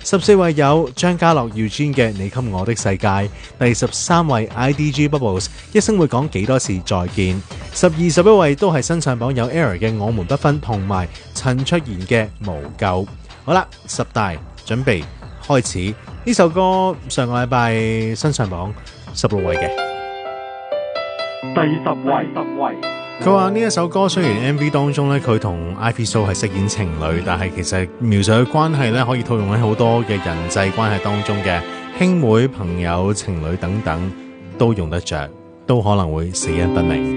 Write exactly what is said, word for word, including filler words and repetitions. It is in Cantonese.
十四位有張家樂 Eugene 嘅你給我的世界，第十三位 I D G Bubbles 一生會講幾多次再見，十二十一位都係新上榜有 Air 嘅我們不分，同埋陳卓賢嘅無救。好啦，十大準備開始，呢首歌上個禮拜新上榜十六位嘅第十位，十位。 佢話呢一首歌雖然 M V 當中咧佢同 Ivy So 係飾演情侶，但係其實描述嘅關係咧可以套用喺好多嘅人際關係當中嘅兄妹、朋友、情侶等等都用得着，都可能會死因不明。